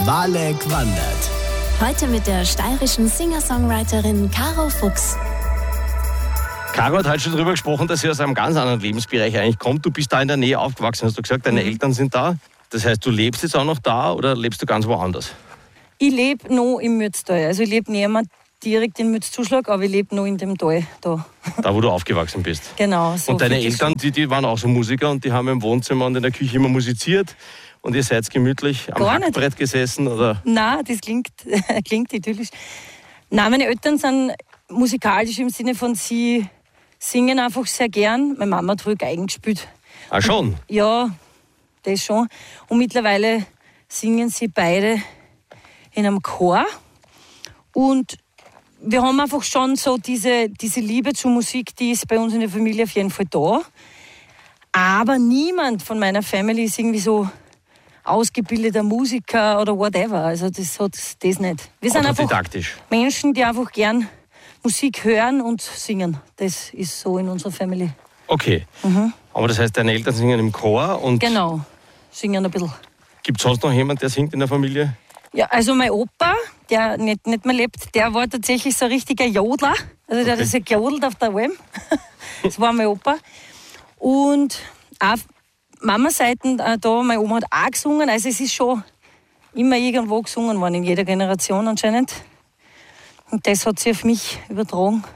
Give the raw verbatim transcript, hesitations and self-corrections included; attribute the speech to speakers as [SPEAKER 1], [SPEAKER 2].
[SPEAKER 1] Walek wandert.
[SPEAKER 2] Heute mit der steirischen Singer-Songwriterin Caro Fuchs.
[SPEAKER 3] Caro hat heute schon darüber gesprochen, dass sie aus einem ganz anderen Lebensbereich eigentlich kommt. Du bist da in der Nähe aufgewachsen, hast du gesagt, deine mhm. Eltern sind da. Das heißt, du lebst jetzt auch noch da oder lebst du ganz woanders?
[SPEAKER 4] Ich lebe noch im Mütztal. Also ich lebe nicht mehr direkt in Mützzuschlag, aber ich lebe noch in dem Tal da.
[SPEAKER 3] Da, wo du aufgewachsen bist.
[SPEAKER 4] Genau. So
[SPEAKER 3] und deine Eltern, die, die waren auch so Musiker und die haben im Wohnzimmer und in der Küche immer musiziert. Und ihr seid gemütlich am
[SPEAKER 4] Gar
[SPEAKER 3] Hackbrett
[SPEAKER 4] nicht.
[SPEAKER 3] gesessen? Oder?
[SPEAKER 4] Nein, das klingt, klingt idyllisch. Nein, meine Eltern sind musikalisch im Sinne von, sie singen einfach sehr gern. Meine Mama hat früher Geigen gespielt.
[SPEAKER 3] Ah, schon?
[SPEAKER 4] Und, ja, das schon. Und mittlerweile singen sie beide in einem Chor. Und wir haben einfach schon so diese, diese Liebe zur Musik, die ist bei uns in der Familie auf jeden Fall da. Aber niemand von meiner Family ist irgendwie so ausgebildeter Musiker oder whatever. Also das hat das nicht. Wir sind einfach Menschen, die einfach gern Musik hören und singen. Das ist so in unserer Family.
[SPEAKER 3] Okay. Mhm. Aber das heißt, deine Eltern singen im Chor und...
[SPEAKER 4] Genau, singen ein bisschen.
[SPEAKER 3] Gibt es sonst noch jemanden, der singt in der Familie?
[SPEAKER 4] Ja, also mein Opa, der nicht, nicht mehr lebt, der war tatsächlich so ein richiger Jodler. Also der okay. hat so gejodelt auf der Alm. Das war mein Opa. Und auch Mama-Seiten, da, meine Oma hat auch gesungen. Also es ist schon immer irgendwo gesungen worden, in jeder Generation anscheinend. Und das hat sie auf mich übertragen.